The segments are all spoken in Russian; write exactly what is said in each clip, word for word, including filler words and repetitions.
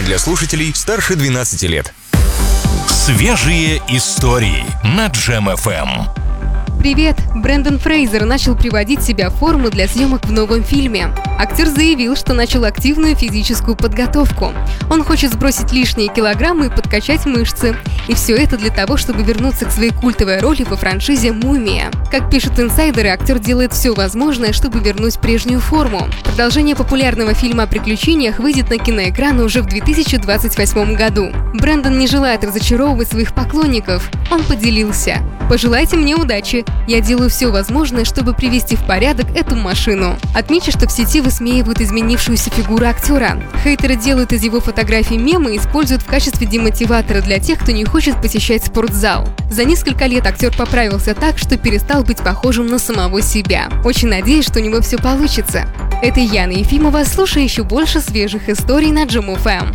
для слушателей старше двенадцати лет. Свежие истории на Джем эф эм. Привет! Брендон Фрейзер начал приводить себя в форму для съемок в новом фильме. Актер заявил, что начал активную физическую подготовку. Он хочет сбросить лишние килограммы и подкачать мышцы. И все это для того, чтобы вернуться к своей культовой роли во франшизе «Мумия». Как пишут инсайдеры, актер делает все возможное, чтобы вернуть прежнюю форму. Продолжение популярного фильма о приключениях выйдет на киноэкраны уже в две тысячи двадцать восьмом году. Брендон не желает разочаровывать своих поклонников. Он поделился: «Пожелайте мне удачи. Я делаю все возможное, чтобы привести в порядок эту машину». Отмечу, что в сети высмеивают изменившуюся фигуру актера. Хейтеры делают из его фотографий мемы и используют в качестве демотиватора для тех, кто не хочет посещать спортзал. За несколько лет актер поправился так, что перестал быть похожим на самого себя. Очень надеюсь, что у него все получится. Это Яна Ефимова. Слушай еще больше свежих историй на Джем эф эм.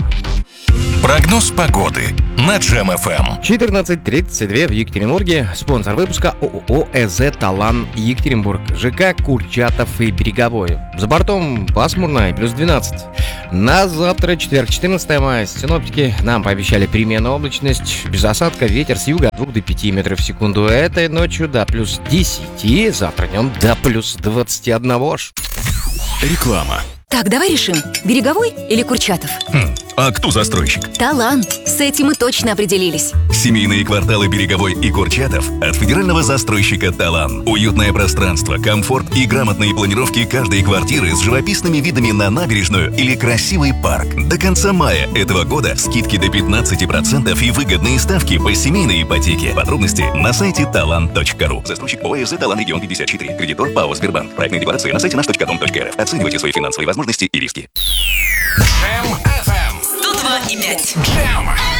Прогноз погоды на Джем эф эм. четырнадцать тридцать два в Екатеринбурге. Спонсор выпуска ООО «ЭЗ Талан Екатеринбург». ЖК Курчатов и Береговой. За бортом пасмурно и плюс двенадцать. На завтра, четверг, четырнадцатое мая, синоптики нам пообещали переменную облачность, без осадка, ветер с юга от двух до пяти метров в секунду. Этой ночью до плюс десяти, завтра днем до плюс двадцати одного. Реклама. Так, давай решим, Береговой или Курчатов? Хм, а кто застройщик? Талан. С этим мы точно определились. Семейные кварталы Береговой и Курчатов от федерального застройщика «Талан». Уютное пространство, комфорт и грамотные планировки каждой квартиры с живописными видами на набережную или красивый парк. До конца мая этого года скидки до пятнадцати процентов и выгодные ставки по семейной ипотеке. Подробности на сайте талан точка ру. Застройщик ОАО «ЭЗ Талан Регион пятьдесят четыре». Кредитор ПАО «Сбербанк». Проектная декларация на сайте наш точка дом точка рф. Оценивайте свои финансовые возможности и риски. Джем эф эм. сто два и пять. Джем.